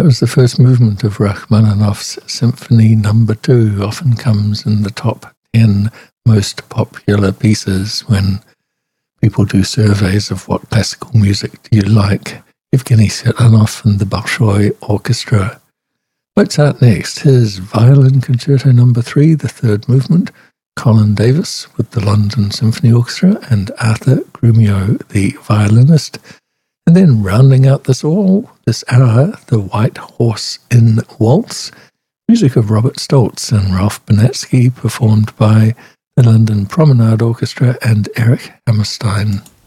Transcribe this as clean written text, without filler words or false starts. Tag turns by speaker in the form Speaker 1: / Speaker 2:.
Speaker 1: That was the first movement of Rachmaninoff's Symphony No. 2, often comes in the top 10 most popular pieces when people do surveys of what classical music do you like. Evgeny Svetlanov and the Bolshoi Orchestra. Mozart next, his Violin Concerto No. 3, the third movement, Colin Davis with the London Symphony Orchestra and Arthur Grumio, the violinist. And then rounding out this hour, the White Horse Inn Waltz, music of Robert Stoltz and Ralph Benatsky, performed by the London Promenade Orchestra and Eric Hammerstein.